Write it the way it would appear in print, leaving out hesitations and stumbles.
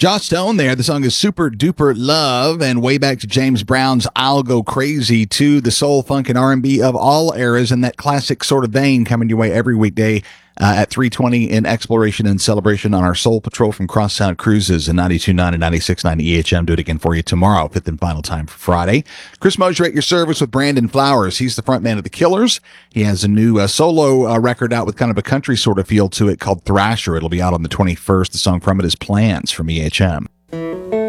Joss Stone there. The song is Super Duper Love, and way back to James Brown's I'll Go Crazy, to the soul, funk, and R&B of all eras in that classic sort of vein, coming your way every weekday at 3:20 in exploration and celebration on our Soul Patrol from Crosstown Cruises and 92.9 and 96.9 EHM. Do it again for you tomorrow, fifth and final time for Friday. Chris Mosier at your service with Brandon Flowers. He's the front man of the Killers. He has a new solo record out with kind of a country sort of feel to it called Thrasher. It'll be out on the 21st. The song from it is Plans from EHM.